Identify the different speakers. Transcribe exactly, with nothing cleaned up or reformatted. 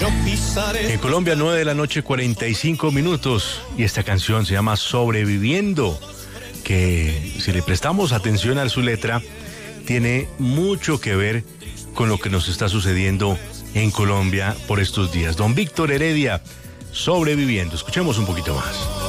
Speaker 1: En Colombia, nueve de la noche, cuarenta y cinco minutos. Y esta canción se llama Sobreviviendo, que si le prestamos atención a su letra, tiene mucho que ver con lo que nos está sucediendo en Colombia por estos días. Don Víctor Heredia, Sobreviviendo. Escuchemos un poquito más.